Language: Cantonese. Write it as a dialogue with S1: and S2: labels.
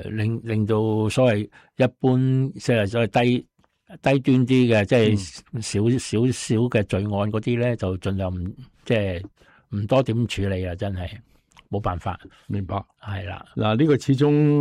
S1: 令到所謂一般即係所謂低端啲嘅，即係少嘅罪案嗰啲咧，就盡量即係唔多點處理啊！真係冇辦法。
S2: 明白。
S1: 係啦，
S2: 嗱，呢個始終